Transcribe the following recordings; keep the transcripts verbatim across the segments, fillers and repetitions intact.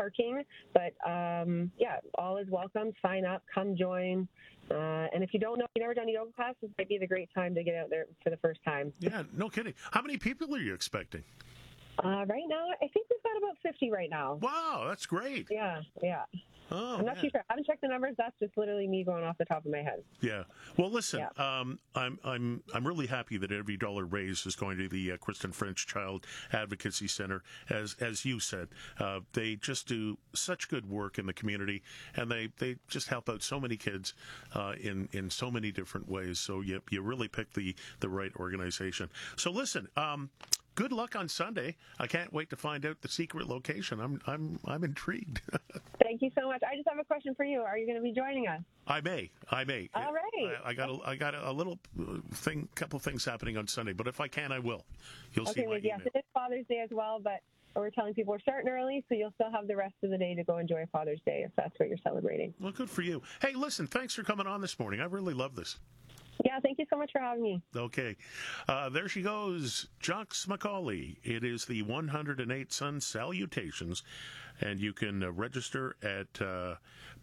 parking, but um, yeah, all is welcome. Sign up, come join. Uh, and if you don't know, you've never done a yoga class, this might be the great time to get out there for the first time. Yeah, no kidding. How many people are you expecting? Uh, right now, I think we've got about fifty right now. Wow, that's great. Yeah, yeah. Oh, I'm not man. too sure. I haven't checked the numbers. That's just literally me going off the top of my head. Yeah. Well, listen, Yeah. um, I'm I'm I'm really happy that every dollar raised is going to the uh, Kristen French Child Advocacy Center. As as you said, uh, they just do such good work in the community, and they, they just help out so many kids uh, in in so many different ways. So you you really picked the the right organization. So listen. Um, Good luck on Sunday. I can't wait to find out the secret location. I'm I'm I'm intrigued. Thank you so much. I just have a question for you. Are you going to be joining us? I may. I may. All right. I, I got a, I got a little thing, couple things happening on Sunday, but if I can, I will. You'll Okay, see my yes, email. it is Father's Day as well, but we're telling people we're starting early, so you'll still have the rest of the day to go enjoy Father's Day if that's what you're celebrating. Well, good for you. Hey, listen, thanks for coming on this morning. I really love this. Yeah, thank you so much for having me. Okay. Uh, there she goes, Jox McCauley. It is the one hundred eight Sun Salutations, and you can uh, register at uh,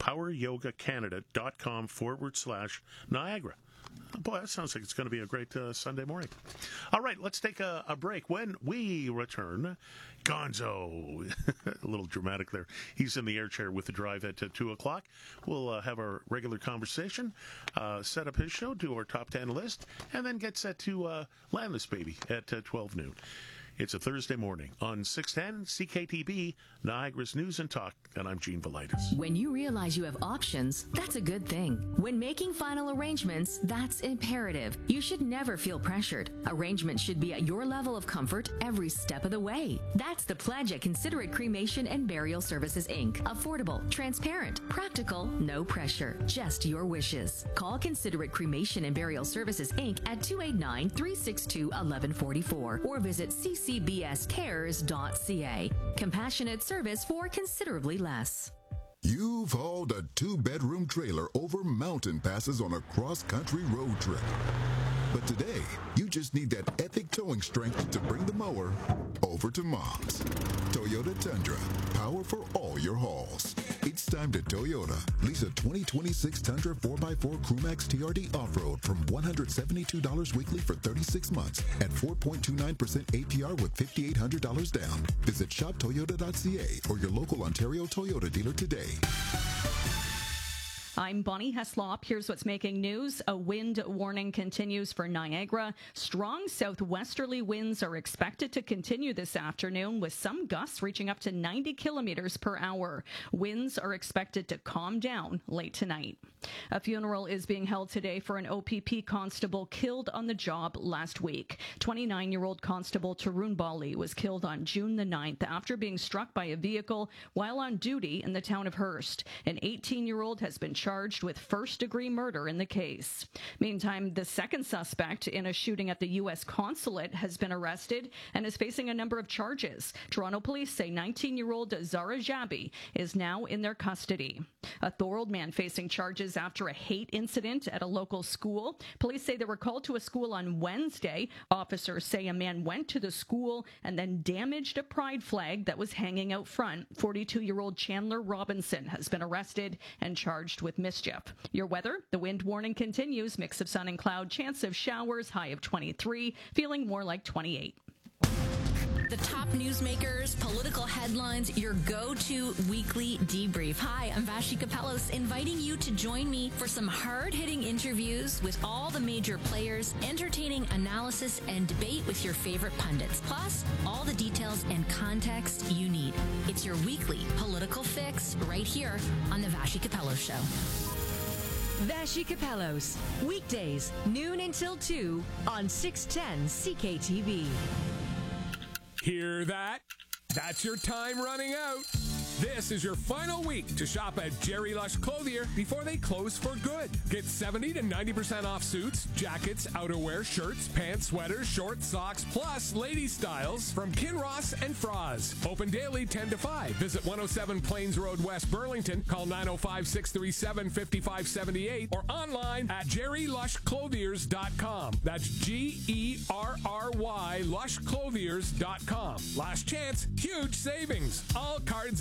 poweryogacanada.com forward slash Niagara. Boy, that sounds like it's going to be a great uh, Sunday morning. All right, let's take a, a break. When we return, Gonzo, a little dramatic there. He's in the air chair with the drive at uh, two o'clock. We'll uh, have our regular conversation, uh, set up his show, do our top ten list, and then get set to uh, land this baby at uh, twelve noon. It's a Thursday morning on six ten C K T B, Niagara's News and Talk, and I'm Gene Velitis. When you realize you have options, that's a good thing. When making final arrangements, that's imperative. You should never feel pressured. Arrangements should be at your level of comfort every step of the way. That's the pledge at Considerate Cremation and Burial Services, Incorporated. Affordable, transparent, practical, no pressure, just your wishes. Call Considerate Cremation and Burial Services, Incorporated at two eight nine, three six two, one one four four or visit c c b s cares dot c a. Compassionate service for considerably less. You've hauled a two-bedroom trailer over mountain passes on a cross-country road trip. But today, you just need that epic towing strength to bring the mower over to Mom's. Toyota Tundra, power for all your hauls. It's time to Toyota. Lease a twenty twenty-six Tundra four by four Crewmax T R D Off-Road from one hundred seventy-two dollars weekly for thirty-six months at four point two nine percent A P R with five thousand eight hundred dollars down. Visit shop toyota dot c a or your local Ontario Toyota dealer today. I'm Bonnie Heslop. Here's what's making news. A wind warning continues for Niagara. Strong southwesterly winds are expected to continue this afternoon with some gusts reaching up to ninety kilometers per hour. Winds are expected to calm down late tonight. A funeral is being held today for an O P P constable killed on the job last week. twenty-nine-year-old Constable Tarun Bali was killed on June the ninth after being struck by a vehicle while on duty in the town of Hearst. An eighteen-year-old has been charged with first-degree murder in the case. Meantime, the second suspect in a shooting at the U S consulate has been arrested and is facing a number of charges. Toronto police say nineteen-year-old Zara Jabi is now in their custody. A Thorold man facing charges after a hate incident at a local school. Police say they were called to a school on Wednesday. Officers say a man went to the school and then damaged a pride flag that was hanging out front. forty-two-year-old Chandler Robinson has been arrested and charged with mischief. Your weather, the wind warning continues. Mix of sun and cloud, chance of showers, high of twenty-three, feeling more like twenty-eight. The top newsmakers, political headlines, your go-to weekly debrief. Hi, I'm Vashi Kapelos, inviting you to join me for some hard-hitting interviews with all the major players, entertaining analysis and debate with your favorite pundits, plus all the details and context you need. It's your weekly political fix right here on the Vashi Kapelos Show. Vashi Kapelos, weekdays, noon until two on six ten C K T V. Hear that? That's your time running out. This is your final week to shop at Jerry Lush Clothier before they close for good. Get seventy to ninety percent off suits, jackets, outerwear, shirts, pants, sweaters, shorts, socks, plus ladies' styles from Kinross and Froz. Open daily ten to five. Visit one oh seven Plains Road, West Burlington. Call nine oh five, six three seven, five five seven eight or online at jerry lush clothiers dot com. That's G E R R Y lush clothiers dot com. Last chance, huge savings. All cards